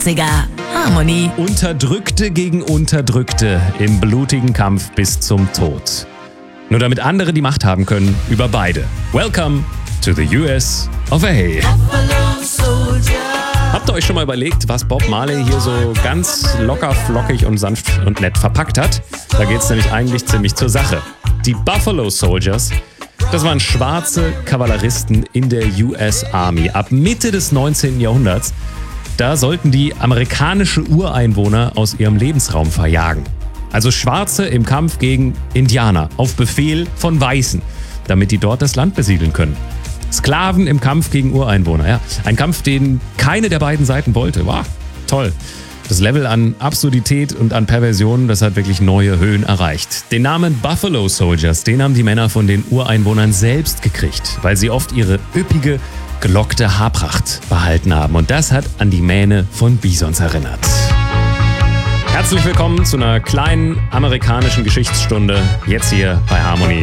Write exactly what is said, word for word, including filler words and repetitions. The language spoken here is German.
neunziger. Harmony. Unterdrückte gegen Unterdrückte im blutigen Kampf bis zum Tod. Nur damit andere die Macht haben können über beide. Welcome to the U S of A. Habt ihr euch schon mal überlegt, was Bob Marley hier so ganz locker, flockig und sanft und nett verpackt hat? Da geht's nämlich eigentlich ziemlich zur Sache. Die Buffalo Soldiers, das waren schwarze Kavalleristen in der U S Army. Ab Mitte des neunzehnten Jahrhunderts, da sollten die amerikanische Ureinwohner aus ihrem Lebensraum verjagen. Also Schwarze im Kampf gegen Indianer, auf Befehl von Weißen, damit die dort das Land besiedeln können. Sklaven im Kampf gegen Ureinwohner, ja. Ein Kampf, den keine der beiden Seiten wollte. Wow, toll. Das Level an Absurdität und an Perversion, das hat wirklich neue Höhen erreicht. Den Namen Buffalo Soldiers, den haben die Männer von den Ureinwohnern selbst gekriegt, weil sie oft ihre üppige, gelockte Haarpracht behalten haben. Und das hat an die Mähne von Bisons erinnert. Herzlich willkommen zu einer kleinen amerikanischen Geschichtsstunde, jetzt hier bei Harmony.